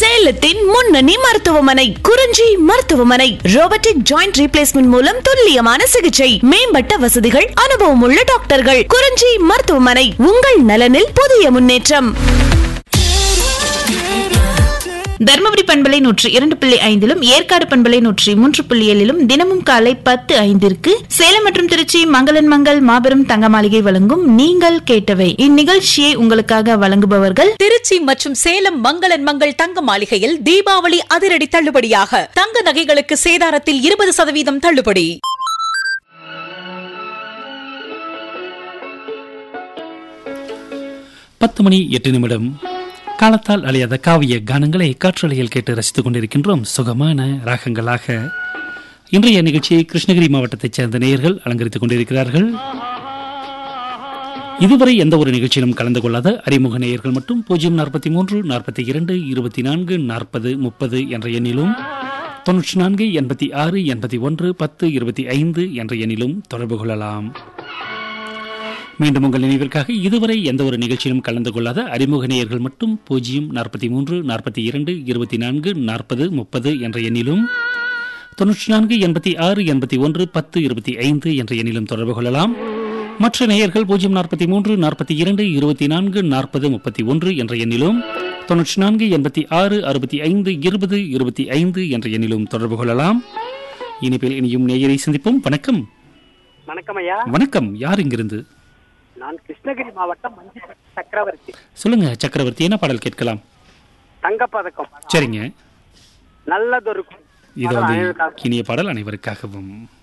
சேலத்தின் முன்னணி மருத்துவமனை குறிஞ்சி மருத்துவமனை. ரோபோட்டிக் ஜாயிண்ட் ரீப்ளேஸ்மெண்ட் மூலம் துல்லியமான சிகிச்சை, மேம்பட்ட வசதிகள், அனுபவம் உள்ள டாக்டர்கள். குறிஞ்சி மருத்துவமனை, உங்கள் நலனில் புதிய முன்னேற்றம். தர்மபுரி பண்பலை 102.5 ஏற்காடு பண்பலை 103.7 தினமும் காலை 10:05 சேலம் மற்றும் திருச்சி மங்களன் மங்கள் மாபெரும் தங்க மாளிகை வழங்கும் நீங்கள் கேட்டவை. இந்நிகழ்ச்சியை உங்களுக்காக வழங்குபவர்கள் திருச்சி மற்றும் சேலம் மங்களன் மங்கள் தங்க மாளிகையில் தீபாவளி அதிரடி தள்ளுபடியாக தங்க நகைகளுக்கு சேதாரத்தில் 20% தள்ளுபடி. பத்து மணி 8 காலத்தால் அழியாத காவிய கானங்களை காற்றலையில் கேட்டு ரசித்துக் கொண்டிருக்கின்றோம் சுகமான ராகங்களாக. இன்றைய நிகழ்ச்சியை கிருஷ்ணகிரி மாவட்டத்தைச் சேர்ந்த நேயர்கள் அலங்கரித்துக் கொண்டிருக்கிறார்கள். இதுவரை எந்த ஒரு நிகழ்ச்சியிலும் கலந்து கொள்ளாத அறிமுக நேயர்கள் மட்டும் 043 42 24 40 30 என்ற எண்ணிலும் 94 86 81 10 25 என்ற எண்ணிலும் தொடர்பு கொள்ளலாம். மீண்டும் உங்கள் நினைவிற்காக இதுவரை எந்த ஒரு நிகழ்ச்சியிலும் கலந்து கொள்ளாத அறிமுக நேயர்கள் மட்டும் 043 42 24 40 30 என்ற எண்ணிலும் 94 86 81 10 25 என்ற எண்ணிலும் தொடர்பு கொள்ளலாம். மற்ற நேயர்கள் 043 42 24 40 31 என்ற எண்ணிலும் 94 86 65 20 25 என்ற எண்ணிலும் தொடர்பு கொள்ளலாம். இனிமேல் இனியும் நேயரை சந்திப்போம். வணக்கம். வணக்கம் ஐயா. வணக்கம். யார் இங்கிருந்து? நான் கிருஷ்ணகிரி மாவட்டம் சக்கரவர்த்தி. சொல்லுங்க சக்கரவர்த்தி, என்ன பாடல் கேட்கலாம்? தங்கப்பதக்கம். சரிங்க, நல்லதொரு இது வந்து இனிய பாடல் அனைவருக்காகவும்.